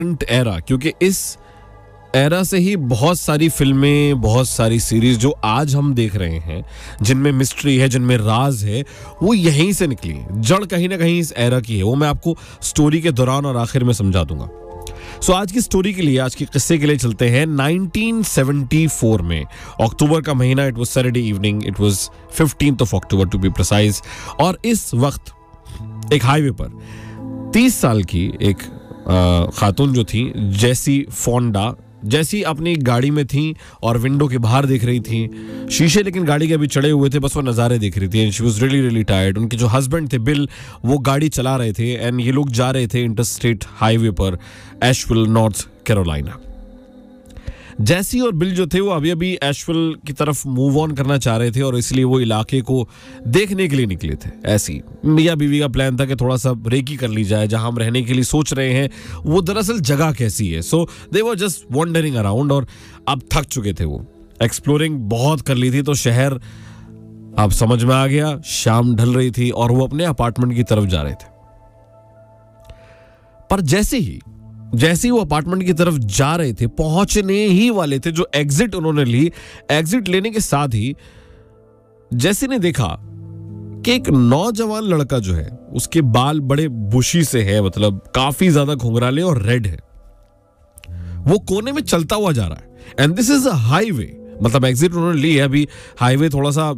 Era, क्योंकि इस era से ही बहुत सारी फिल्में, बहुत सारी सीरीज जो आज हम देख रहे हैं, जिनमें मिस्ट्री है, जिनमें राज है, वो यहीं से निकली है। जड़ कहीं ना कहीं इस एरा की है। वो मैं आपको स्टोरी के दौरान और आखिर में समझा दूंगा। सो आज की स्टोरी के लिए, आज के किस्से के लिए चलते हैं 1974 में। अक्टूबर का महीना, it was Saturday evening, it was 15th of October to be precise. और इस वक्त एक हाईवे पर 30 साल की एक खातून जो थी, जेसी फोंडा, जैसी अपनी गाड़ी में थी और विंडो के बाहर देख रही थी। शीशे लेकिन गाड़ी के अभी चढ़े हुए थे, बस वो नज़ारे देख रही थी। And she was really really tired. उनके जो हस्बैंड थे बिल, वो गाड़ी चला रहे थे एंड ये लोग जा रहे थे इंटरस्टेट हाईवे पर, एशविल, नॉर्थ कैरोलिना। जैसी और बिल जो थे वो अभी अभी एशविल की तरफ मूव ऑन करना चाह रहे थे और इसलिए वो इलाके को देखने के लिए निकले थे। ऐसी मियाँ बीवी का प्लान था कि थोड़ा सा रेकी कर ली जाए। जहां हम रहने के लिए सोच रहे हैं वो दरअसल जगह कैसी है। सो दे वर जस्ट वॉन्डरिंग अराउंड और अब थक चुके थे। वो एक्सप्लोरिंग बहुत कर ली थी तो शहर अब समझ में आ गया। शाम ढल रही थी और वो अपने अपार्टमेंट की तरफ जा रहे थे। पर जैसे ही वो अपार्टमेंट की तरफ जा रहे थे, पहुंचने ही वाले थे, जो एग्जिट उन्होंने ली, एग्जिट लेने के साथ ही जैसी ने देखा कि एक नौजवान लड़का जो है, उसके बाल बड़े बुशी से है, मतलब काफी ज्यादा घुंघराले और रेड है। वो कोने में चलता हुआ जा रहा है। And this is a highway, मतलब एग्जिट उन्होंने ली है। अभी हाईवे थोड़ा सा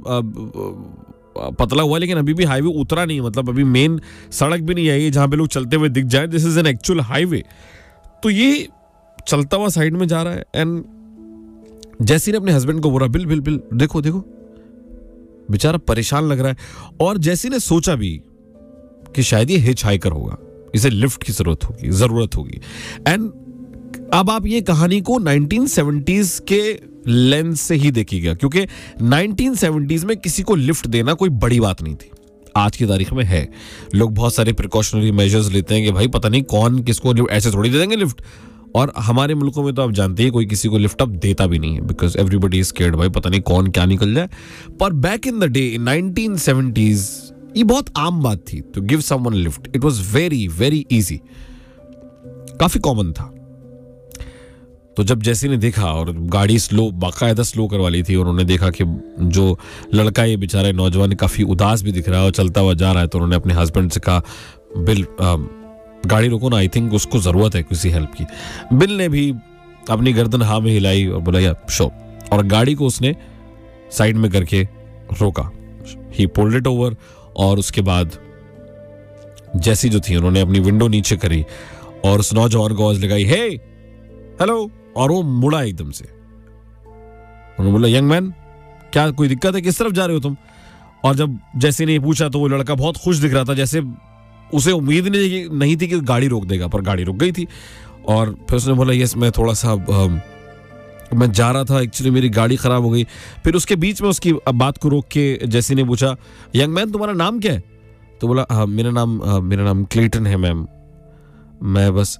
पतला हुआ, लेकिन अभी भी हाईवे उतरा नहीं, मतलब अभी मेन सड़क भी नहीं आई जहां पे लोग चलते हुए दिख जाए। This is an actual highway. तो ये चलता हुआ साइड में जा रहा है एंड जैसी ने अपने हस्बैंड को बोला, बिल बिल बिल देखो देखो, बेचारा परेशान लग रहा है। और जैसी ने सोचा भी कि शायद ये हिच हाइकर होगा, इसे लिफ्ट की जरूरत होगी। एंड अब आप ये कहानी को 1970s के लेंस से ही देखिएगा, क्योंकि 1970s में किसी को लिफ्ट देना कोई बड़ी बात नहीं थी। आज की तारीख में है, लोग बहुत सारे प्रिकॉशनरी मेजर्स लेते हैं कि भाई पता नहीं कौन किसको ऐसे थोड़ी दे देंगे लिफ्ट। और हमारे मुल्कों में तो आप जानते हैं कोई किसी को लिफ्ट अप देता भी नहीं है, बिकॉज एवरीबडी इज स्केयर्ड, भाई पता नहीं कौन क्या निकल जाए। पर back in the day, in 1970s, ये बहुत आम बात थी to give someone lift. It was very very easy, काफी कॉमन था। तो जब जैसी ने देखा और गाड़ी बाकायदा स्लो करवा ली थी, और उन्होंने देखा कि जो लड़का, ये बेचारा नौजवान काफी उदास भी दिख रहा है और चलता हुआ जा रहा है, तो उन्होंने अपने हस्बैंड से कहा, बिल गाड़ी रोको ना, आई थिंक उसको जरूरत है किसी हेल्प की। बिल ने भी अपनी गर्दन हाँ में हिलाई और बोला या शो, और गाड़ी को उसने साइड में करके रोका। ही पुल्ड इट ओवर। और उसके बाद जैसी जो थी, उन्होंने अपनी विंडो नीचे करी और उस नौजवान को आवाज लगाई, हे हेलो। और वो मुड़ा एकदम से। उन्होंने बोला, यंग मैन, क्या कोई दिक्कत है, किस तरफ जा रहे हो तुम? और जब जैसे ने पूछा तो वो लड़का बहुत खुश दिख रहा था, जैसे उसे उम्मीद नहीं थी कि गाड़ी रोक देगा, पर गाड़ी रुक गई थी। और फिर उसने बोला, यस मैं थोड़ा सा मैं जा रहा था, एक्चुअली मेरी गाड़ी खराब हो गई। फिर उसके बीच में उसकी बात को रोक के जैसी ने पूछा, यंग मैन तुम्हारा नाम क्या है? तो बोला, हाँ मेरा नाम क्लेटन है मैम। मैं बस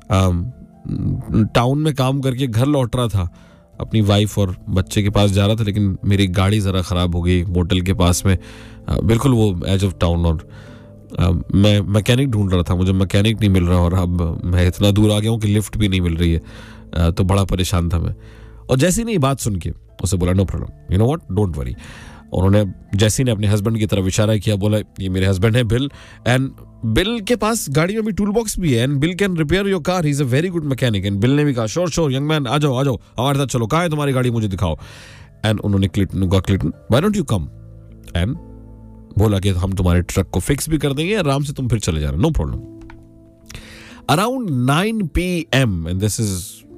टाउन में काम करके घर लौट रहा था, अपनी वाइफ और बच्चे के पास जा रहा था, लेकिन मेरी गाड़ी ज़रा ख़राब हो गई मोटल के पास में, बिल्कुल वो एज ऑफ टाउन। और मैं मैकेनिक ढूंढ रहा था, मुझे मैकेनिक नहीं मिल रहा, और अब मैं इतना दूर आ गया हूँ कि लिफ्ट भी नहीं मिल रही है। तो बड़ा परेशान था मैं। और जैसी ने ये बात सुन के उसे बोला, no problem, you know what, don't worry. उन्होंने जैसी ने अपने हस्बैंड की तरफ इशारा किया, बोला ये मेरे हस्बैंड है बिल, एंड बिल के पास गाड़ी में भी टूल बॉक्स भी है, and bill can repair your car, he is a very good mechanic. And bill ने भी कहा, श्योर यंग मैन, आ जाओ हमारे साथ चलो, कहाँ है तुम्हारी गाड़ी, मुझे दिखाओ। एंड उन्होंने Clinton, why don't you come, and बोला कि हम तुम्हारे ट्रक को फिक्स भी कर देंगे, आराम से तुम फिर चले जाना, no problem. Around 9 PM, and this is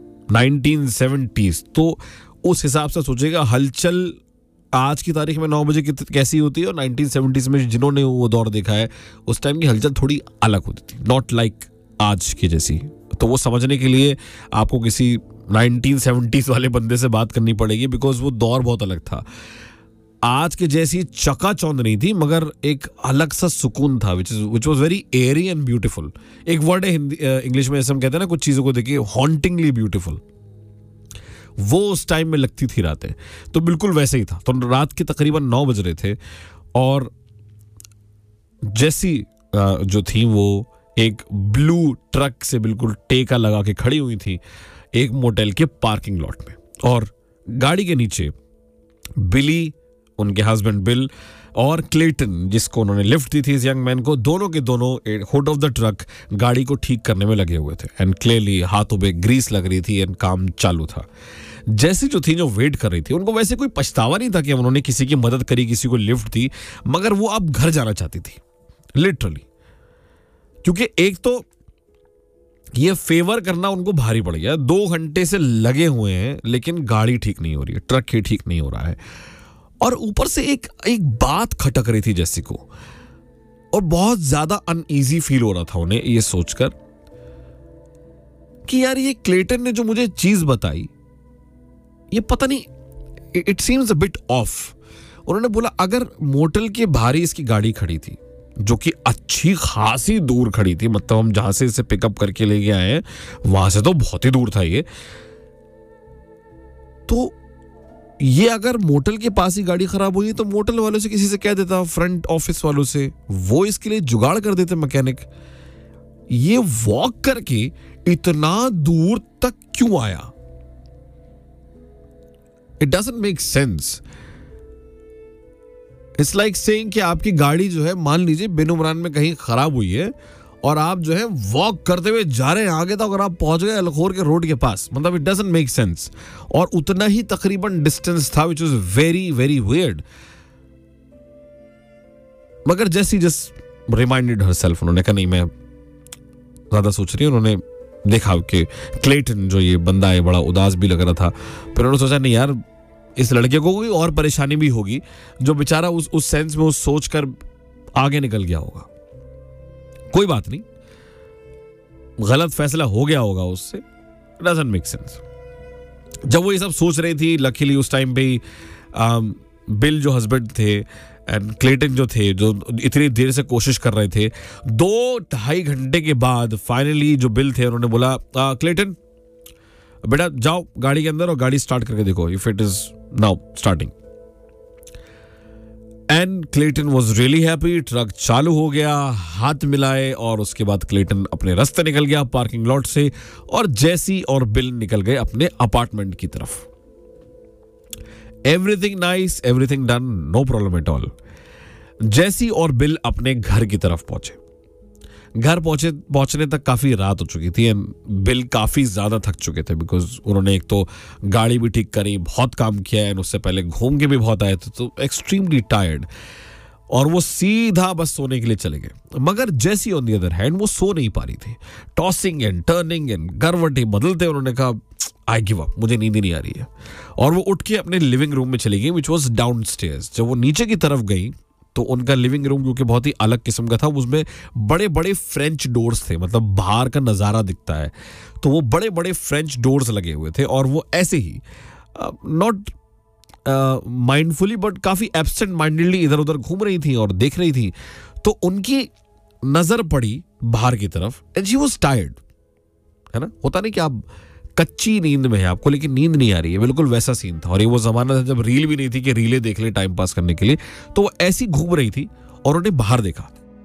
1970s। तो उस हिसाब से सोचेगा हलचल आज की तारीख में 9 बजे कैसी होती है, और 1970s में जिन्होंने वो दौर देखा है, उस टाइम की हलचल थोड़ी अलग होती थी, नॉट लाइक आज की जैसी। तो वो समझने के लिए आपको किसी 1970s वाले बंदे से बात करनी पड़ेगी, बिकॉज वो दौर बहुत अलग था। आज के जैसी चकाचौंध नहीं थी, मगर एक अलग सा सुकून था, which was very Airy and beautiful. एक वर्ड है इंग्लिश में, ऐसे हम कहते हैं ना कुछ चीजों को देखिए, हॉन्टिंगली ब्यूटीफुल। वो उस टाइम में लगती थी रातें, तो बिल्कुल वैसे ही था। तो रात के तकरीबन 9 बज रहे थे, और जैसी जो थी वो एक ब्लू ट्रक से बिल्कुल टेका लगा के खड़ी हुई थी एक मोटेल के पार्किंग लॉट में, और गाड़ी के नीचे बिली, उनके हस्बैंड बिल, और क्लेटन जिसको उन्होंने लिफ्ट दी थी इस यंग मैन को, दोनों के दोनों हुड ऑफ द ट्रक गाड़ी को ठीक करने में लगे हुए थे। एंड क्लियरली हाथों पे ग्रीस लग रही थी एंड काम चालू था। जैसी जो थी, जो वेट कर रही थी, उनको वैसे कोई पछतावा नहीं था कि उन्होंने किसी की मदद करी, किसी को लिफ्ट दी, मगर वो अब घर जाना चाहती थी लिटरली। क्योंकि एक तो ये फेवर करना उनको भारी पड़ गया, 2 घंटे से लगे हुए हैं लेकिन गाड़ी ठीक नहीं हो रही है, ट्रक ही ठीक नहीं हो रहा है, और ऊपर से एक बात खटक रही थी जैसी को, और बहुत ज्यादा अनईजी फील हो रहा था उन्हें ये सोचकर कि यार ये क्लेटन ने जो मुझे चीज बताई, ये पता नहीं, it seems a bit of. उन्होंने बोला अगर मोटेल के बाहर इसकी गाड़ी खड़ी थी, जो कि अच्छी खासी दूर खड़ी थी, मतलब हम जहां से इसे पिकअप करके लेके आए हैं वहां से तो बहुत ही दूर था ये, तो ये अगर मोटेल के पास ही गाड़ी खराब हुई तो मोटेल वालों से किसी से कह देता, फ्रंट ऑफिस वालों से, वो इसके लिए जुगाड़ कर देते मैकेनिक। ये वॉक करके इतना दूर तक क्यों आया? It doesn't make sense. It's like saying कि आपकी गाड़ी जो है, मान लीजिए बेनुमरान में कहीं खराब हुई है और आप जो है वॉक करते हुए जा रहे हैं आगे तक, अगर आप पहुंच गए अलखोर के रोड के पास, मतलब इट डजंट मेक सेंस। और उतना ही तकरीबन डिस्टेंस था, which was very very weird. मगर जैसी जस्ट रिमाइंडेड हरसेल्फ, उन्होंने कहा नहीं मैं ज्यादा सोच रही हूं। उन्होंने देखा कि क्लेटन जो ये बंदा है बड़ा उदास भी लग रहा था, फिर उन्होंने सोचा नहीं यार इस लड़के को कोई और परेशानी भी होगी, जो बेचारा उस सेंस में उस सोच कर आगे निकल गया होगा। कोई बात नहीं, गलत फैसला हो गया होगा उससे, डजंट मेक सेंस। जब वो ये सब सोच रही थी, लकीली उस टाइम पे बिल जो हस्बैंड थे एंड क्लेटन जो थे, जो इतनी देर से कोशिश कर रहे थे, 2-2.5 घंटे के बाद फाइनली जो बिल थे उन्होंने बोला क्लेटन बेटा जाओ गाड़ी के अंदर और गाड़ी स्टार्ट करके देखो, if it is now starting. And Clayton was really happy. Truck चालू हो गया, हाथ मिलाए, और उसके बाद क्लेटन अपने रास्ते निकल गया पार्किंग लॉट से, और जैसी और बिल निकल गए अपने अपार्टमेंट की तरफ। Everything nice, everything done, no problem at all. जैसी और बिल अपने घर की तरफ पहुंचे। घर पहुंचने तक काफी रात हो चुकी थी एंड बिल काफी ज्यादा थक चुके थे, बिकॉज उन्होंने एक तो गाड़ी भी ठीक करी, बहुत काम किया एंड उससे पहले घूम के भी बहुत आए थे, तो एक्सट्रीमली टायर्ड, और वो सीधा बस सोने के लिए चले गए। मगर जैसी ऑन द अदर हैंड वो सो नहीं पा रही थी, टॉसिंग एंड टर्निंग एंड करवटें बदलते। उन्होंने कहा आई गिव अप, मुझे नींद ही नहीं आ रही है, और वो उठ के अपने लिविंग रूम में चली गई, विच वॉज डाउन स्टेयर्स। जब वो नीचे की तरफ गई तो उनका लिविंग रूम क्योंकि बहुत ही अलग किस्म का था, उसमें बड़े बड़े फ्रेंच डोर्स थे, मतलब बाहर का नज़ारा दिखता है, तो वो बड़े बड़े फ्रेंच डोर्स लगे हुए थे, और वो ऐसे ही नॉट माइंडफुली बट काफ़ी एब्सेंट माइंडेडली इधर उधर घूम रही थी और देख रही थी। तो उनकी नज़र पड़ी बाहर की तरफ एंड शी वॉज टायर्ड। है ना, होता नहीं कि आप कच्ची नींद में है आपको लेकिन नींद नहीं आ रही है, बिल्कुल वैसा सीन था। और ये वो जमाना था जब रील भी नहीं थी कि रीलें देख ले टाइम पास करने के लिए, तो वो ऐसी घूम रही थी और उन्हें बाहर देखा।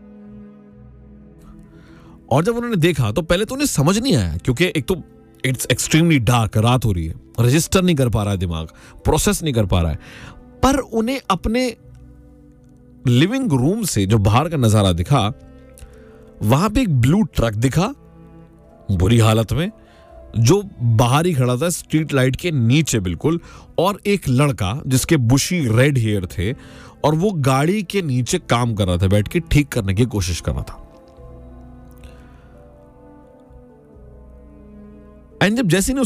और जब उन्होंने देखा तो पहले तो उन्हें समझ नहीं आया, क्योंकि एक तो इट्स एक्सट्रीमली डार्क, रात हो रही है, रजिस्टर नहीं कर पा रहा है दिमाग, प्रोसेस नहीं कर पा रहा है। पर उन्हें अपने लिविंग रूम से जो बाहर का नजारा दिखा, वहां पे एक ब्लू ट्रक दिखा बुरी हालत में, जो बाहर ही खड़ा था स्ट्रीट लाइट के नीचे बिल्कुल, और एक लड़का जिसके बुशी रेड हेयर थे और वो गाड़ी के नीचे काम कर रहा था, बैठ के ठीक करने की कोशिश कर रहा था। एंड जब जैसी ने